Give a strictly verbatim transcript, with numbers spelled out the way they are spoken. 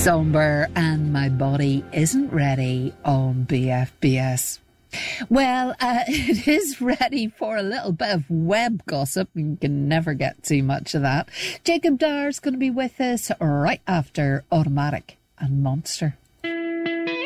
Somber and My Body Isn't Ready on B F B S. Well, uh, it is ready for a little bit of web gossip. You can never get too much of that. Jacob Dyer's going to be with us right after Automatic and Monster.